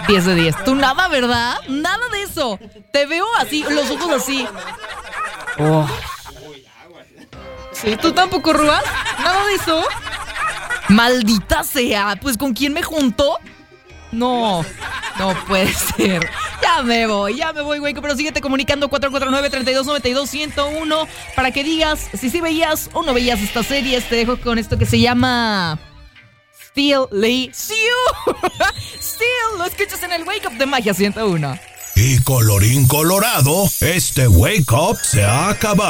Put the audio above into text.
10 de 10. Tú nada, ¿verdad? Nada de eso. Te veo así, los ojos así. Oh. Sí, ¿tú tampoco, Ruas? ¿Nada de eso? Maldita sea, pues ¿con quién me juntó? No puede ser. Ya me voy, güey. Pero síguete comunicando 449-3292-1001 para que digas si sí veías o no veías estas series. Te dejo con esto que se llama Still Lee Siu. Still, lo escuchas en el Wake Up de Magia 101. Y colorín colorado, este Wake Up se ha acabado.